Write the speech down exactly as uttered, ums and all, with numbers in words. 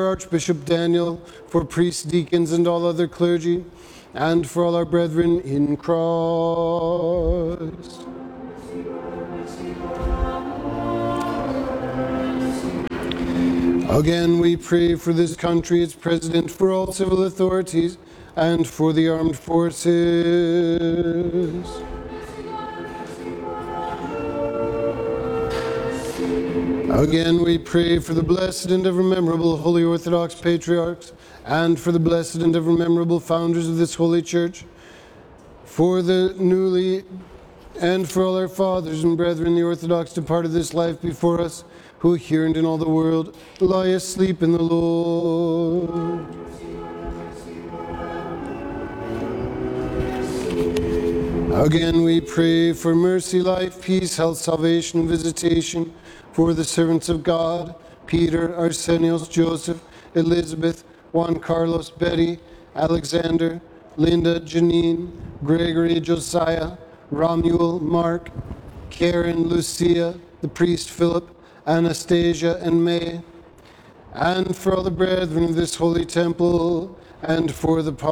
Archbishop Daniel, for priests, deacons, and all other clergy, and for all our brethren in Christ. Again, we pray for this country, its president, for all civil authorities, and for the armed forces. Again, we pray for the blessed and ever memorable Holy Orthodox Patriarchs, and for the blessed and ever memorable founders of this holy church, for the newly, and for all our fathers and brethren, the Orthodox departed this life before us, who here and in all the world lie asleep in the Lord. Again, we pray for mercy, life, peace, health, salvation, and visitation, for the servants of God, Peter, Arsenios, Joseph, Elizabeth, Juan Carlos, Betty, Alexander, Linda, Janine, Gregory, Josiah, Romuald, Mark, Karen, Lucia, the priest Philip, Anastasia, and May, and for all the brethren of this holy temple, and for the